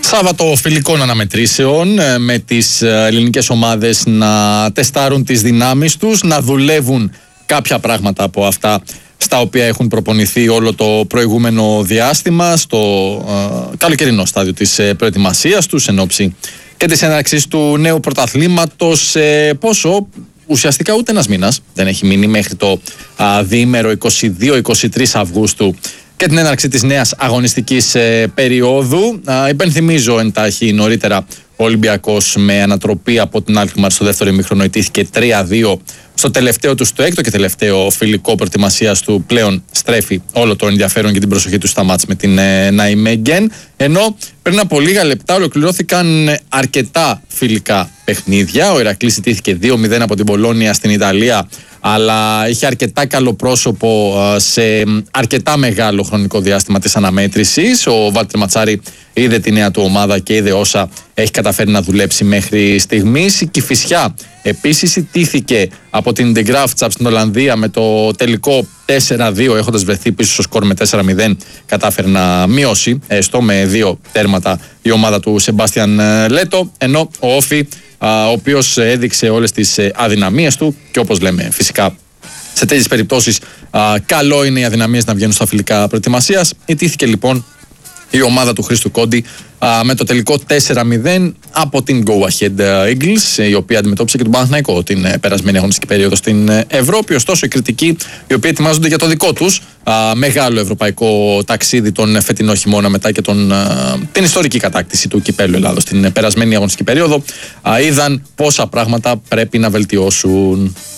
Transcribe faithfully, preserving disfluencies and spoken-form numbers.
Σάββατο φιλικών αναμετρήσεων με τις ελληνικές ομάδες να τεστάρουν τις δυνάμεις τους, να δουλεύουν κάποια πράγματα από αυτά στα οποία έχουν προπονηθεί όλο το προηγούμενο διάστημα στο ε, καλοκαιρινό στάδιο της ε, προετοιμασίας τους εν ώψη και της έναρξης του νέου πρωταθλήματος, ε, πόσο ουσιαστικά ούτε ένας μήνας δεν έχει μείνει μέχρι το α, διήμερο είκοσι δύο είκοσι τρεις Αυγούστου και την έναρξη της νέας αγωνιστικής ε, περίοδου. Α, υπενθυμίζω εντάχει νωρίτερα ο Ολυμπιακός με ανατροπή από την Αλκμαρ στο δεύτερο ημίχρονο ιτήθηκε τρία δύο. Στο τελευταίο του, στο έκτο και τελευταίο φιλικό προετοιμασίας του, πλέον στρέφει όλο το ενδιαφέρον και την προσοχή του στα μάτς με την ε, Ναϊμέγγεν. Ενώ πριν από λίγα λεπτά ολοκληρώθηκαν αρκετά φιλικά παιχνίδια. Ο Ηρακλής ιτήθηκε δύο μηδέν από την Πολόνια στην Ιταλία, αλλά είχε αρκετά καλό πρόσωπο σε αρκετά μεγάλο χρονικό διάστημα της αναμέτρησης. Ο Βάλτερ Ματσάρη είδε τη νέα του ομάδα και είδε όσα έχει καταφέρει να δουλέψει μέχρι στιγμής. Η Κηφισιά επίσης ιτήθηκε από την De Graafschap στην Ολλανδία με το τελικό τέσσερα δύο, έχοντας βρεθεί πίσω στο σκορ με τέσσερα μηδέν. Κατάφερε να μειώσει έστω με δύο τέρματα η ομάδα του Σεμπάστιαν Λέτο, ενώ ο Όφι, ο οποίος έδειξε όλες τις αδυναμίες του και όπως λέμε φυσικά σε τέτοιες περιπτώσεις α, καλό είναι οι αδυναμίες να βγαίνουν στα φιλικά προετοιμασίας. Ιτήθηκε λοιπόν η ομάδα του Χρήστου Κόντι α, με το τελικό τέσσερα μηδέν από την Go Ahead Eagles, η οποία αντιμετώπισε και τον Παναθηναϊκό την ε, περασμένη αγωνιστική περίοδο στην ε, Ευρώπη. Ωστόσο οι κριτικοί, οι οποίοι ετοιμάζονται για το δικό τους α, μεγάλο ευρωπαϊκό ταξίδι τον φετινό χειμώνα μετά και τον, α, την ιστορική κατάκτηση του κυπέλλου Ελλάδος την ε, περασμένη αγωνιστική περίοδο, α, είδαν πόσα πράγματα πρέπει να βελτιώσουν.